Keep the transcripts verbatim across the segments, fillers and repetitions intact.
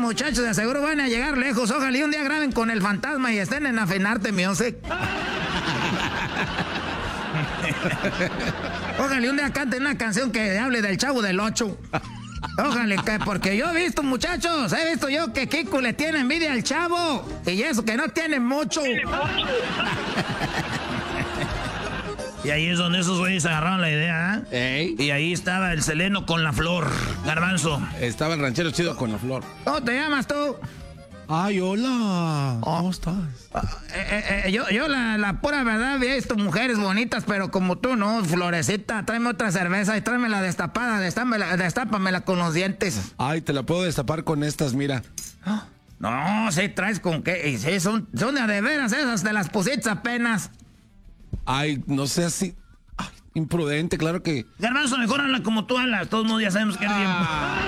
muchachos de seguro van a llegar lejos. Ojalá y un día graben con el fantasma y estén en Afinarte Music. Ojalá y un día canten una canción que hable del Chavo del Ocho. Ojalá que, porque yo he visto, muchachos, he visto yo que Kiko le tiene envidia al Chavo. Y eso que no tiene mucho. Y ahí es donde esos güeyes agarraron la idea, ¿eh? Y ahí estaba el Seleno con la Flor, Garbanzo. Estaba el ranchero chido con la Flor. ¿Cómo te llamas tú? Ay, hola. ¿Cómo estás? Uh, eh, eh, yo, yo la, la pura verdad he visto mujeres bonitas, pero como tú, ¿no? Florecita, tráeme otra cerveza y tráeme la destapada, destápamela, destápamela con los dientes. Ay, te la puedo destapar con estas, mira. No, sí, traes con qué. Y sí, son, son de veras esas, te las pusiste apenas. Ay, no sé así. Ay, imprudente, claro que. Garbanzo, mejor habla como tú hablas. Todos modos ya sabemos que eres bien.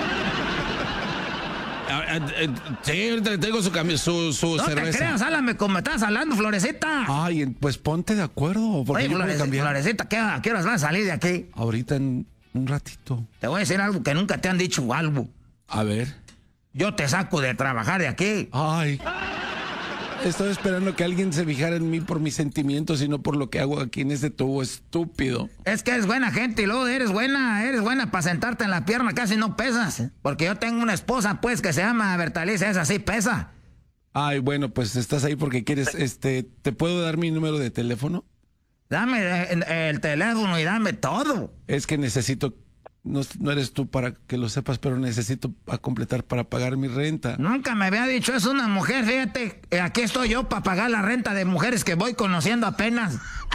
Sí, ahorita le tengo su, su, su no cerveza. No te creas, háblame como estás hablando, Florecita. Ay, pues ponte de acuerdo. Porque Oye, yo Flores, cambiar. Florecita, ¿qué, ¿a qué horas vas a salir de aquí? Ahorita en un ratito. Te voy a decir algo que nunca te han dicho algo. A ver. Yo te saco de trabajar de aquí. Ay. Estaba esperando que alguien se fijara en mí por mis sentimientos y no por lo que hago aquí en este tubo estúpido. Es que eres buena gente y luego eres buena, eres buena para sentarte en la pierna, casi no pesas. Porque yo tengo una esposa, pues, que se llama Bertalicia, esa sí pesa. Ay, bueno, pues estás ahí porque quieres, este, ¿te puedo dar mi número de teléfono? Dame el, el teléfono y dame todo. Es que necesito... No, no eres tú para que lo sepas, pero necesito a completar para pagar mi renta. Nunca me había dicho eso una mujer, fíjate. Aquí estoy yo para pagar la renta de mujeres que voy conociendo apenas.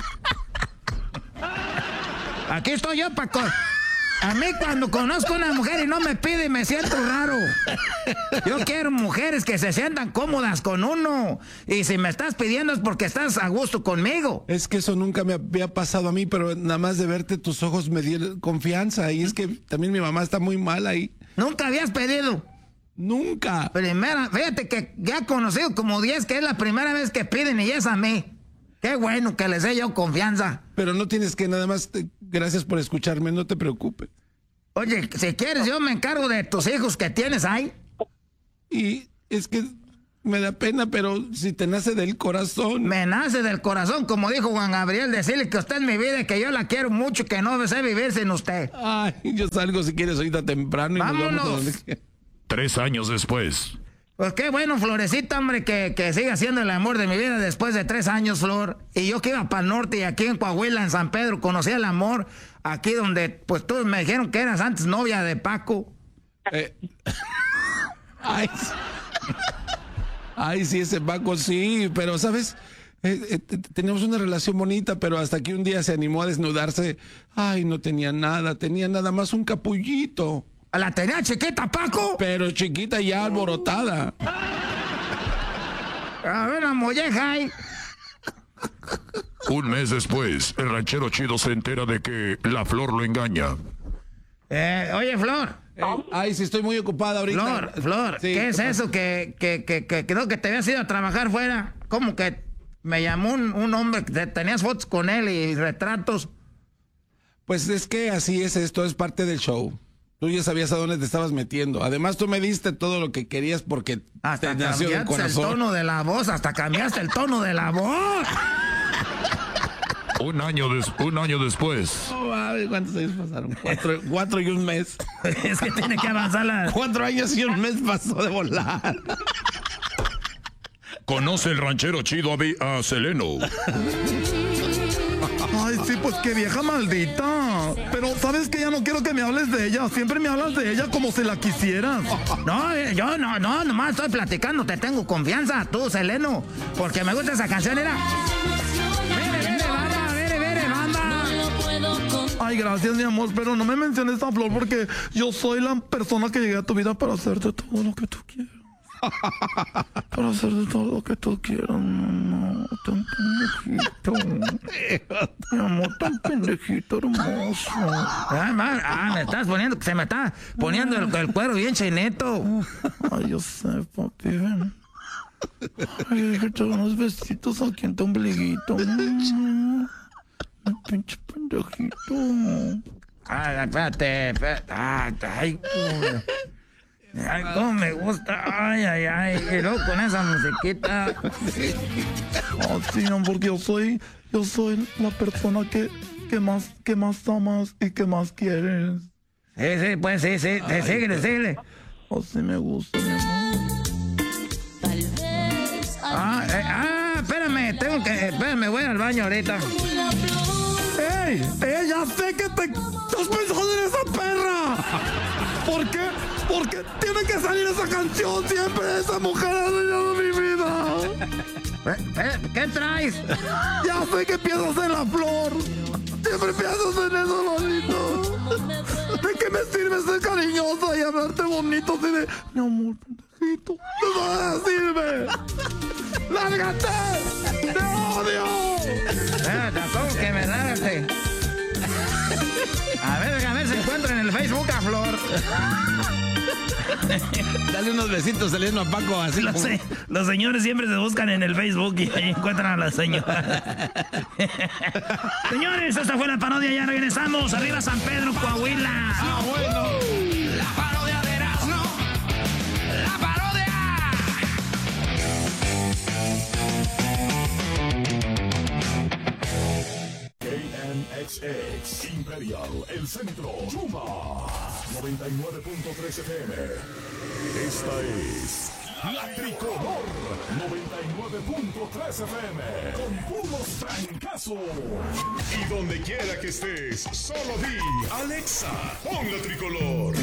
Aquí estoy yo para... Con... A mí cuando conozco a una mujer y no me pide, me siento raro. Yo quiero mujeres que se sientan cómodas con uno. Y si me estás pidiendo es porque estás a gusto conmigo. Es que eso nunca me había pasado a mí, pero nada más de verte tus ojos me dio confianza. Y es que también mi mamá está muy mal ahí. ¿Nunca habías pedido? Nunca. Primera, fíjate que ya he conocido como diez que es la primera vez que piden y es a mí. Qué bueno que les dé yo confianza. Pero no tienes que nada más... Te... Gracias por escucharme, no te preocupes. Oye, si quieres yo me encargo de tus hijos que tienes ahí. Y es que me da pena, pero si te nace del corazón... Me nace del corazón, como dijo Juan Gabriel, decirle que usted es mi vida y que yo la quiero mucho y que no sé vivir sin usted. Ay, yo salgo si quieres ahorita temprano y ¡vámonos! Nos vamos a donde... Tres años después. Pues qué bueno, Florecita, hombre, que, que siga siendo el amor de mi vida después de tres años, Flor. Y yo que iba para el norte y aquí en Coahuila, en San Pedro, conocí el amor. Aquí donde, pues, todos me dijeron que eras antes novia de Paco. Eh. Ay, ay, sí, ese Paco, sí, pero, ¿sabes? Eh, eh, teníamos una relación bonita, pero hasta que un día se animó a desnudarse. Ay, no tenía nada, tenía nada más un capullito. ¿La tenía chiquita, Paco? Pero chiquita ya alborotada. A ver, la molleja ahí. Un mes después, el ranchero chido se entera de que la Flor lo engaña. Eh, oye, Flor. Eh, ay, sí, estoy muy ocupada ahorita. Flor, Flor, sí, ¿qué es eso que, que, que, que creo que te habías ido a trabajar fuera? ¿Cómo que me llamó un, un hombre que tenías fotos con él y retratos? Pues es que así es esto, es parte del show. Tú ya sabías a dónde te estabas metiendo. Además, tú me diste todo lo que querías porque hasta te nació del cambiaste el corazón. tono de la voz, hasta cambiaste el tono de la voz. Un año, des, un año después. Oh, ay, ¿cuántos años pasaron? Cuatro, cuatro y un mes. Es que tiene que avanzar la... Cuatro años y un mes pasó de volar. Conoce el ranchero chido a, a Seleno. Ay, sí, pues qué vieja maldita. Pero, ¿sabes qué? Ya no quiero que me hables de ella. Siempre me hablas de ella como si la quisieras. No, yo no, no, nomás estoy platicando. Te tengo confianza, tú, Seleno. Porque me gusta esa canción, era... ¡Vere, vere, banda! ¡Vere, vere, banda! Ay, gracias, mi amor, pero no me menciones a Flor porque yo soy la persona que llegué a tu vida para hacerte todo lo que tú quieras. Para hacerte todo lo que tú quieras, no, tan pendejito. Mi amor, tan pendejito hermoso. Ay, man, ah, me estás poniendo, se me está poniendo el, el cuero bien chinito. Ay, yo sé, papi, ven. Ay, dije, te unos besitos aquí en tu ombliguito. Mm, pinche pendejito. Ay, espérate, espérate. Ay, ay, Ay, cómo me gusta. Ay, ay, ay. Y luego con esa musiquita. Oh, sí, no, porque yo soy, yo soy la persona que, que más, que más amas y que más quieres. Sí, sí, pues sí, sí. Ay, síguele, síguele. Oh, sí me gusta, mi amor. Ah, eh, ah, espérame, tengo que, espérame, voy al baño ahorita. ¡Ey! ¡Ey, ya sé que te estás pensando en esa perra! ¿Por qué? Porque tiene que salir esa canción siempre. Esa mujer ha dañado mi vida. Eh, eh, ¿Qué traes? Ya sé que piensas en la flor. Siempre piensas en eso, Lolito. ¿De qué me sirve ser cariñosa y hablarte bonito así de... Mi amor, pendejito. ¡De nada sirve! ¡Lárgate! ¡Te odio! Eh, tampoco que me lárgate. A ver, a ver si encuentro en el Facebook a Flor. Dale unos besitos saliendo a Paco así. Los, se, los señores siempre se buscan en el Facebook y ahí encuentran a la señora. Señores, esta fue la parodia. Ya regresamos. Arriba San Pedro, Coahuila. Ah, bueno. La parodia de Erasmo. La parodia. K N X X Imperial, El Centro, Yuma, noventa y nueve punto tres F M. Esta es La Tricolor, noventa y nueve punto tres F M, con puros francazos. Y donde quiera que estés, solo di, Alexa, pon La Tricolor.